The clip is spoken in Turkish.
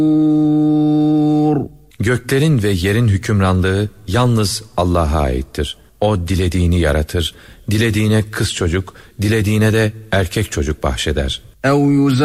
Göklerin ve yerin hükümranlığı yalnız Allah'a aittir. O dilediğini yaratır, dilediğine kız çocuk, dilediğine de erkek çocuk bahşeder.